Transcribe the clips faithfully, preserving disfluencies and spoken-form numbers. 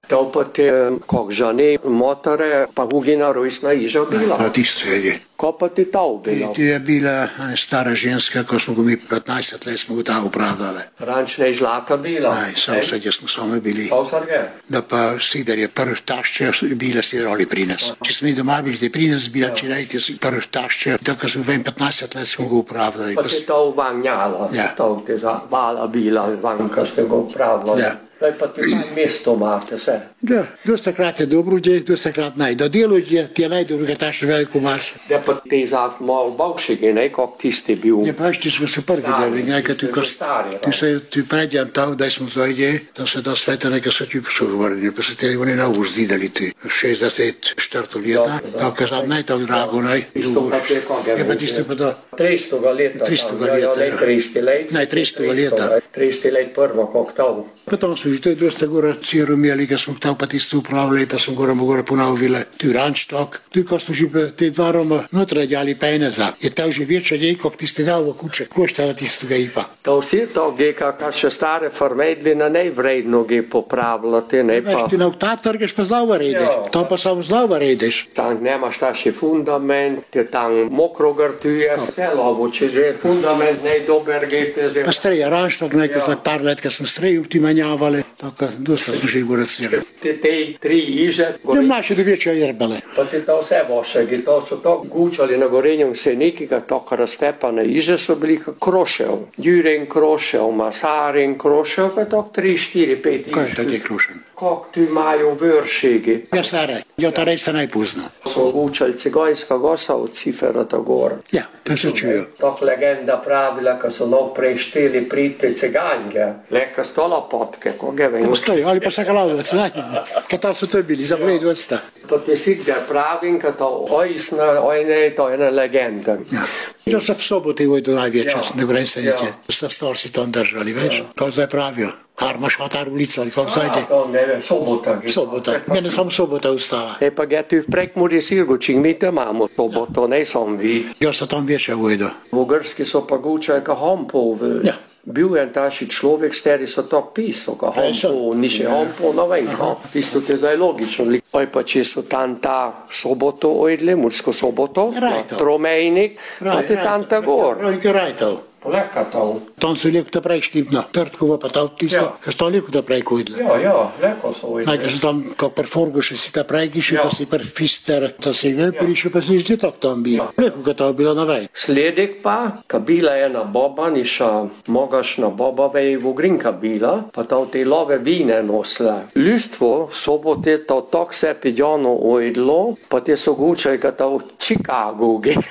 To pa te, kak žene, motore, pa Hugina rojstna iža bila. To tisto je. Ko pa ti ta bila? To je bila stara ženska, ko smo mi petnajst let smo ta upravljali. Rančna je žlata bila? Aj, savsadje smo sami bili. Savsadje? Da pa sidar je prv tašče bila sidrali pri nas. Če smo mi doma bili, te pri nas bila, če rejte si prv tašče, tako smo vem petnajst let smo ga upravljali. Pa ti to vanjala? Ja. To ti zavala bila, vanka ste ga upravljali? Ja. Zdaj pa ti kaj mesto imate vse? Da, dostakrat je dobro djeh, dostakrat naj. Da delo je, ti je najdobro, kaj taš veliko imaš. Da pa ti zad malo bavšegi, ne, kak tisti bil. Ne, pa ti smo se prvi deli, nekaj ti ko ti se ti predjan tav, daj smo zajde, da se da sveta nekaj so ti pošurvarili, pa se te oni na už zidali ti. šestdeset četiri leta, tako zad naj tako drago, naj. Isto pa te kage. Je pa tisto pa da. tristo leta. tristo leta, ja. tristo let. Naj, tristo leta. tristo let prvo, kak tav. Potom smo že to je dosta gora ciro imeli, kad smo tav pa tisto upravljali, pa smo gora mogora ponovile. Tu ranč tak, tu ko smo že te dva roma notra djali peneza. Je tav že večja djej, kak tiste davo kuće, koštala tisto ga ipa. To vsi to ge, kaka še stare formedlina ne vredno ge popravljati, ne pa. Veš, ti na ta trgeš pa zlava redeš, tam pa samo zlava redeš. Tam nemaš ta še fundament, te tam mokro grtuje, vse lovo, če že fundament ne dober ge, te že. Pa streja ranč tak nekaj, ja. Par let, kad smo streju ti manjavali, tako dosta smo že goracili. Te te tri iže. Ne mlaši do večja jerbale. Pa ti to vse vošegi, to so to gučali na Gorenjem Seniki, kad tako raztepane iže so bili kak Krošev. Jüren Krošev, Masarin Krošev, kad tako tri, štiri, pet iže. Kaj je tako je Krošev? Kak tu imajo vršegi. Ja, stare, jo ta rejsta najpozna. So gučali Cigojska gosa od Ciferata gor. Ja, to se čujo. Tak legenda pravila, kad so no prešteli prite cigange. Leka stola potke, koga vem. Postoji, ali pa sakalavec, ne? Kad tam so to bili, za bled odsta. Pa ti si gdje pravim, kad to ojsna, ojne, to je ena legenda. Ja. Jo se v sobote ujdu največja, ja. Ne vrem se niče. Ja. Sa starci tam držali, veš? Ja. To zdaj pravijo. Harmaš hatar ulica, ali kako zajde? To ne vem, sobota. Sobota, mene sam sobota ustala. E pa gdje tu v Prekmurje Sirgočing, mi te imamo soboto, ne sam vid. Jo se tam večja ujdu. V Grski so pa gučali ka Hompov. Ja. Bil je taši človek, stari so tako pisal, ka Hompov, ni še Hompov, no vem ka. Isto je zdaj logično. Oj pa če so tam ta soboto ojedli, Mursko soboto, Tromejnik, pa ti tam ta gor. Rojke rajtov. Leka to. Tam so lijeko ta prej štipna, Pertkova pa ta tisto, ja. Kad so tam lijeko ta prej kojdle. Ja, ja, leko so ojedli. Najka so tam, kak per Forgoše si ta prej kiši, ja. Pa si per Fister, ta se je prišel, pa si že tak tam bi. Ja. Leko kad to bilo na vej. Sledek pa, ka bila ena boba, niša mogašna boba vej v Grinka bila, pa ta te love vine nosla. Ljustvo sobote to tak se pidjano ojedlo, pa te so gučali, ka ta v Chicago ge.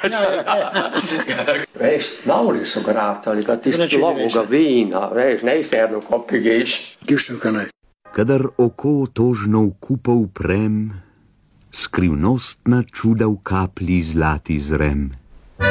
Veš, nauri so ga ratali, kad ti slovoga vina, veš, ne isterno kopigeš. Gišnuka ne. Kadar oko tožno v kupa uprem, skrivnostna čuda v kapli zlati zrem.